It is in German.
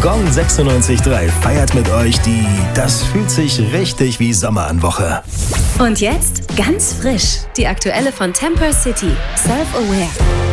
Gong 96.3 feiert mit euch die Das fühlt sich richtig wie Sommer an Woche. Und jetzt ganz frisch, die aktuelle von Temper City, Self-Aware.